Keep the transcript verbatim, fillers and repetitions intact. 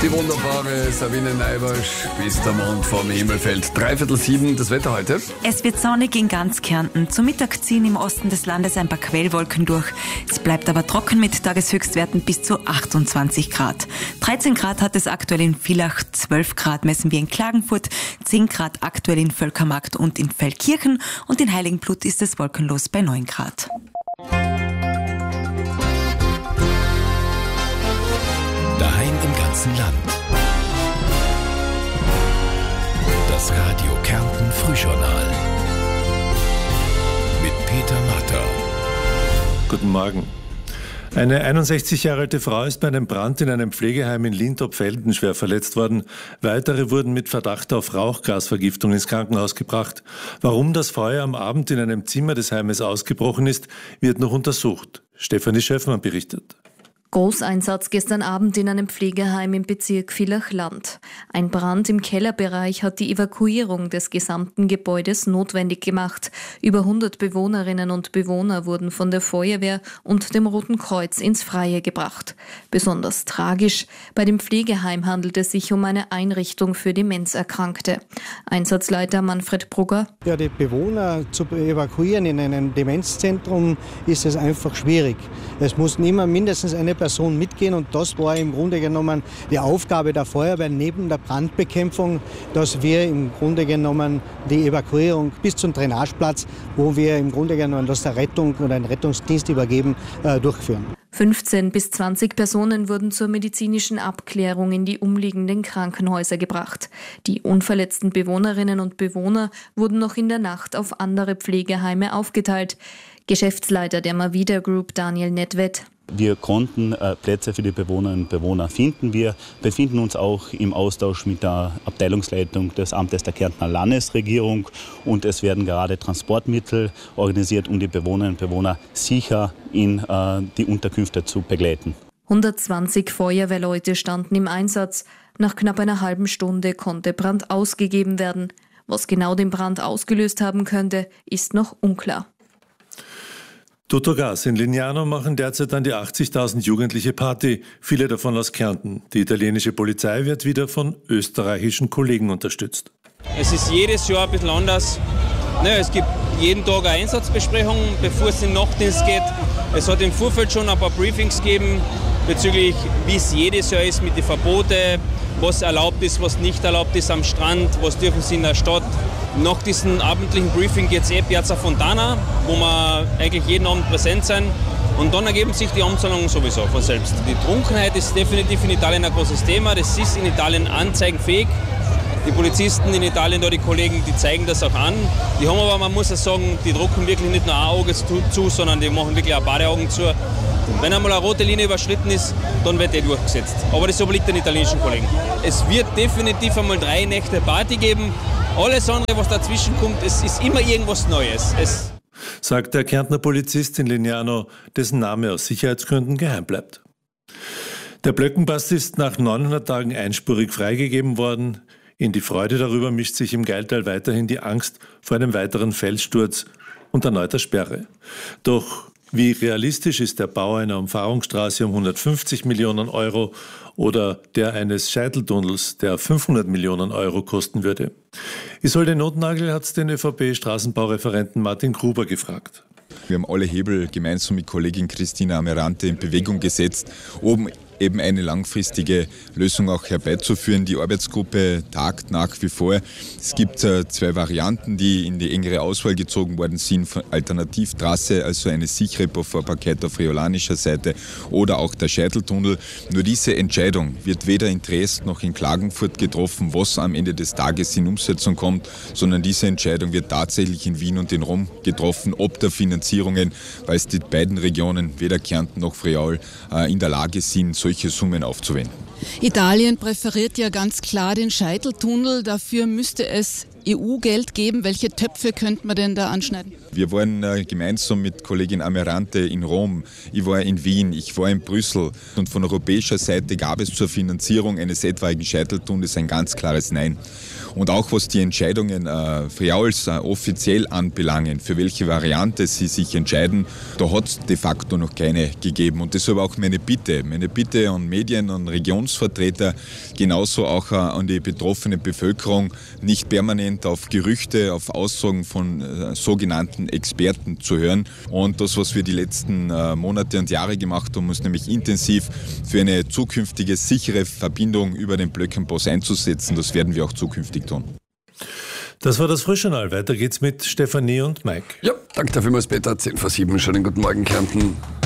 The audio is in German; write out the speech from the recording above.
Die wunderbare Sabine Neibasch, bis der Mond vom Himmel fällt. Dreiviertel sieben, das Wetter heute. Es wird sonnig in ganz Kärnten. Zum Mittag ziehen im Osten des Landes ein paar Quellwolken durch. Es bleibt aber trocken mit Tageshöchstwerten bis zu achtundzwanzig Grad. dreizehn Grad hat es aktuell in Villach, zwölf Grad messen wir in Klagenfurt, zehn Grad aktuell in Völkermarkt und in Feldkirchen und in Heiligenblut ist es wolkenlos bei neun Grad. Daheim im ganzen Land. Das Radio Kärnten Frühjournal mit Peter Matter. Guten Morgen. Eine einundsechzig Jahre alte Frau ist bei einem Brand in einem Pflegeheim in Lintop-Velden schwer verletzt worden. Weitere wurden mit Verdacht auf Rauchgasvergiftung ins Krankenhaus gebracht. Warum das Feuer am Abend in einem Zimmer des Heimes ausgebrochen ist, wird noch untersucht. Stefanie Schöffmann berichtet. Großeinsatz gestern Abend in einem Pflegeheim im Bezirk Villach-Land. Ein Brand im Kellerbereich hat die Evakuierung des gesamten Gebäudes notwendig gemacht. Über hundert Bewohnerinnen und Bewohner wurden von der Feuerwehr und dem Roten Kreuz ins Freie gebracht. Besonders tragisch: Bei dem Pflegeheim handelt es sich um eine Einrichtung für Demenzerkrankte. Einsatzleiter Manfred Brugger: Ja, die Bewohner zu evakuieren in einem Demenzzentrum ist es einfach schwierig. Es muss immer mindestens eine Person mitgehen und das war im Grunde genommen die Aufgabe der Feuerwehr neben der Brandbekämpfung, dass wir im Grunde genommen die Evakuierung bis zum Drainageplatz, wo wir im Grunde genommen das der Rettung oder einen Rettungsdienst übergeben, äh, durchführen. fünfzehn bis zwanzig Personen wurden zur medizinischen Abklärung in die umliegenden Krankenhäuser gebracht. Die unverletzten Bewohnerinnen und Bewohner wurden noch in der Nacht auf andere Pflegeheime aufgeteilt. Geschäftsleiter der Mavida Group Daniel Nedved: Wir konnten äh, Plätze für die Bewohnerinnen und Bewohner finden. Wir befinden uns auch im Austausch mit der Abteilungsleitung des Amtes der Kärntner Landesregierung und es werden gerade Transportmittel organisiert, um die Bewohnerinnen und Bewohner sicher in äh, die Unterkünfte zu begleiten. hundertzwanzig Feuerwehrleute standen im Einsatz. Nach knapp einer halben Stunde konnte Brand ausgegeben werden. Was genau den Brand ausgelöst haben könnte, ist noch unklar. Tuttogas in Lignano machen derzeit an die achtzigtausend Jugendliche Party, viele davon aus Kärnten. Die italienische Polizei wird wieder von österreichischen Kollegen unterstützt. Es ist jedes Jahr ein bisschen anders. Naja, es gibt jeden Tag eine Einsatzbesprechung, bevor es in den Nachtdienst geht. Es hat im Vorfeld schon ein paar Briefings gegeben bezüglich, wie es jedes Jahr ist mit den Verboten, was erlaubt ist, was nicht erlaubt ist am Strand, was dürfen sie in der Stadt. Nach diesem abendlichen Briefing geht es eh Piazza Fontana, wo wir eigentlich jeden Abend präsent sind. Und dann ergeben sich die Amtshandlungen sowieso von selbst. Die Trunkenheit ist definitiv in Italien ein großes Thema. Das ist in Italien anzeigenfähig. Die Polizisten in Italien, da die Kollegen, die zeigen das auch an. Die haben aber, man muss ja sagen, die drucken wirklich nicht nur ein Auge zu, sondern die machen wirklich auch beide Augen zu. Wenn einmal eine rote Linie überschritten ist, dann wird die durchgesetzt. Aber das obliegt den italienischen Kollegen. Es wird definitiv einmal drei Nächte Party geben. Alles andere, was dazwischen kommt, es ist immer irgendwas Neues. Es sagt der Kärntner Polizist in Lignano, dessen Name aus Sicherheitsgründen geheim bleibt. Der Blöckenpast ist nach neunhundert Tagen einspurig freigegeben worden. In die Freude darüber mischt sich im Gailtal weiterhin die Angst vor einem weiteren Felssturz und erneuter Sperre. Doch wie realistisch ist der Bau einer Umfahrungsstraße um hundertfünfzig Millionen Euro oder der eines Scheiteltunnels, der fünfhundert Millionen Euro kosten würde? Isolde Notnagel hat es den ÖVP-Straßenbaureferenten Martin Gruber gefragt. Wir haben alle Hebel gemeinsam mit Kollegin Christina Amirante in Bewegung gesetzt, um eben eine langfristige Lösung auch herbeizuführen. Die Arbeitsgruppe tagt nach wie vor. Es gibt äh, zwei Varianten, die in die engere Auswahl gezogen worden sind. Alternativtrasse, also eine sichere Vorparkett auf riolanischer Seite oder auch der Scheiteltunnel. Nur diese Entscheidung wird weder in Triest noch in Klagenfurt getroffen, was am Ende des Tages in Umsetzung kommt, sondern diese Entscheidung wird tatsächlich in Wien und in Rom getroffen, ob der Finanzierungen, weil es die beiden Regionen, weder Kärnten noch Friaul, äh, in der Lage sind, solche Summen aufzuwenden. Italien präferiert ja ganz klar den Scheiteltunnel. Dafür müsste es E U-Geld geben. Welche Töpfe könnte man denn da anschneiden? Wir waren äh, gemeinsam mit Kollegin Amirante in Rom, ich war in Wien, ich war in Brüssel und von europäischer Seite gab es zur Finanzierung eines etwaigen Scheiteltunnels ein ganz klares Nein. Und auch was die Entscheidungen äh, Friauls äh, offiziell anbelangen, für welche Variante sie sich entscheiden, da hat es de facto noch keine gegeben. Und deshalb auch meine Bitte, meine Bitte an Medien, an Regionsvertreter, genauso auch äh, an die betroffene Bevölkerung, nicht permanent auf Gerüchte, auf Aussagen von äh, sogenannten Experten zu hören. Und das, was wir die letzten äh, Monate und Jahre gemacht haben, uns nämlich intensiv für eine zukünftige sichere Verbindung über den Blöckenpass einzusetzen, das werden wir auch zukünftig tun. Das war das Frühjournal. Weiter geht's mit Stefanie und Mike. Ja, danke dafür, Peter. zehn vor sieben. Schönen guten Morgen, Kärnten.